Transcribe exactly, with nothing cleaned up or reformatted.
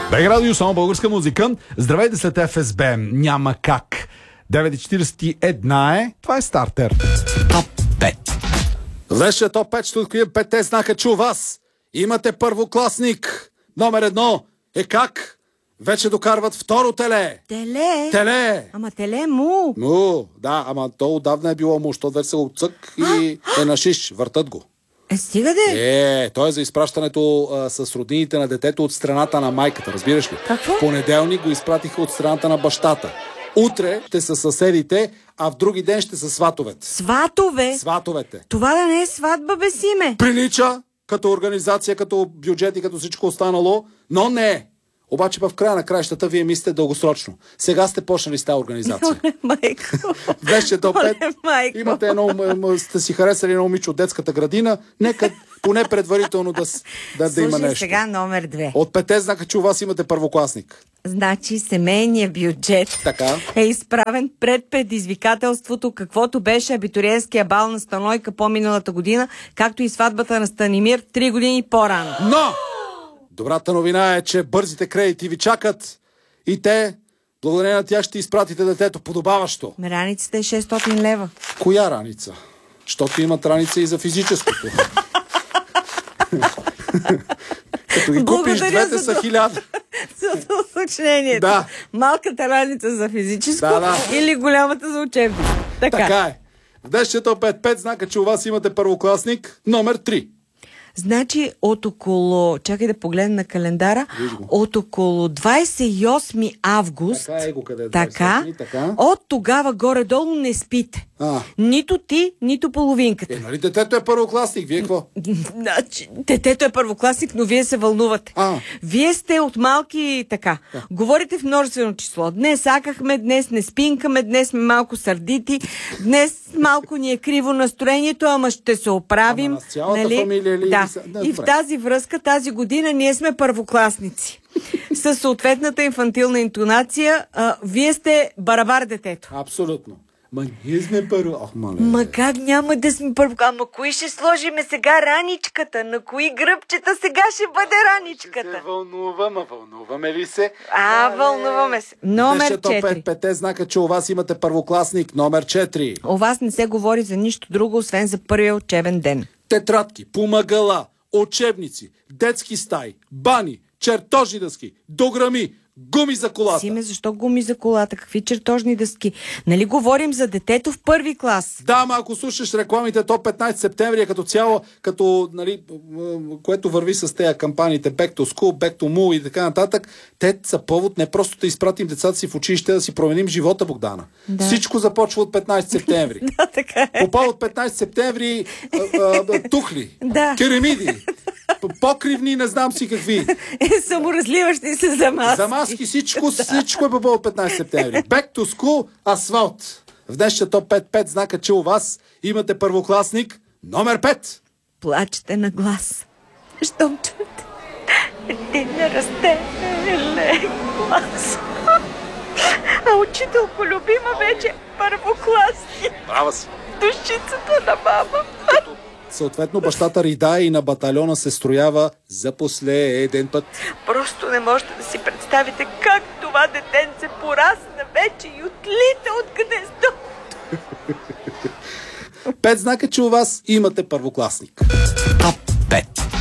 Бег радио, само българска музика. Здравейте след Еф Ес Бе. Няма как. девет и четиридесет и една е. Това е стартер. Топ пет. Днешният топ пет ще открием петте знака, че у вас имате първокласник. Номер едно е как вече докарват второ теле. Теле? Теле! Ама теле му. Му, да, ама то отдавна е било му, защото вече се го цък и е на шиш, въртат го. Е, стига де. Е, то е за изпращането а, с роднините на детето от страната на майката, разбираш ли? Какво? В понеделник го изпратиха от страната на бащата. Утре ще са съседите, а в други ден ще са сватовете. Сватове? Сватовете. Това да не е сватба без име. Прилича като организация, като бюджет и като всичко останало, но не е. Обаче в края на краищата вие мислите дългосрочно. Сега сте почнали с тази организация. Оле, майко. Днес до пет Оле, майко. имате едно, м- сте си харесали едно момиче от детската градина, нека поне предварително да, с- да, да има Слушай, нещо. сега номер две. От пете знака, че у вас имате първокласник. Значи семейният бюджет Така. е изправен пред предизвикателството, каквото беше абитуриентския бал на Станойка по-миналата година, както и сватбата на Станимир три години по-рано. Но! Добрата новина е, че бързите кредити ви чакат и те, благодарение на тях, ще изпратите детето подобаващо. Раницата е шестстотин лева. Коя раница? Защото имат раница и за физическото. Като ги купиш, Благодаря двете за са това. хиляда. За уточнението. Да. Малката раница за физическо Да, да. или голямата за учебно. Така. Така е. В днешния пет пет знака, че у вас имате първокласник, номер три. Значи от около, чакай да погледна на календара, от около двадесет и осми август, Така е го къде е така, двадесет и осми, така. от тогава горе-долу не спите. А. Нито ти, нито половинката. Е, нали детето е първокласник? Вие какво? Значи, детето е първокласник, но вие се вълнувате. А. Вие сте от малки така. Да. Говорите в множествено число. Днес акахме, днес не спинкаме, днес сме малко сърдити, днес малко ни е криво настроението, ама ще се оправим. Ама с цялата фамилия ли? Да. Да, И в добре. тази връзка тази година ние сме първокласници. С съответната инфантилна интонация, а, вие сте барабар детето. Абсолютно. Ма ние сме първо... Ох, мале. Ма как няма да сме първо? Ама кои ще сложиме сега раничката? На кои гръбчета сега ще бъде раничката? Се вълнуваме, вълнуваме ли се? А, вълнуваме се. Номер Днешния топ четири. пет, петте знака, че у вас имате първокласник, номер четири. У вас не се говори за нищо друго, освен за първия учебен ден. Тетрадки, помагала, учебници, детски стаи, бани, чертожни дъски, дограми, гуми за колата. Симе, защо гуми за колата? Какви чертожни дъски? Нали говорим за детето в първи клас? Да, ама ако слушаш рекламите, то петнадесети септември е като цяло, като, нали, което върви с тези кампаниите Back to School, Back to Mall и така нататък, те са повод не просто да изпратим децата си в училище, да си променим живота, Богдана. Да. Всичко започва от петнадесети септември. Да, така е. По повод петнадесети септември а, а, тухли, Да. керамиди, покривни, не знам си какви. Е, саморазливащи се за маски. За маски всичко, всичко е по повод петнадесети септември. Back to school, асфалт. В днешния топ пет пет знака, че у вас имате първокласник, номер пет. Плачете на глас. Щом чуете. Един не расте лек глас. А учителко любима вече първокласник. Права си. Душицата на мама. Съответно, бащата рида и на батальона се строява за последен път. Просто не можете да си представите как това детенце порасна вече и отлита от гнездо. Пет знака, че у вас имате първокласник. Топ пет.